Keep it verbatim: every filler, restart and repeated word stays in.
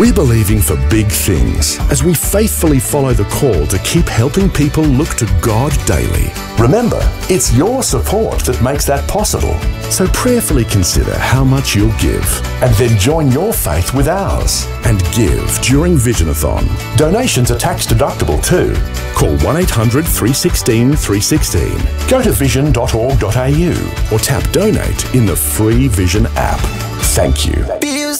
We're believing for big things as we faithfully follow the call to keep helping people look to God daily. Remember, it's your support that makes that possible. So prayerfully consider how much you'll give. And then join your faith with ours. And give during Visionathon. Donations are tax deductible too. Call one eight hundred, three one six, three one six. Go to vision dot org dot a u or tap donate in the free Vision app. Thank you.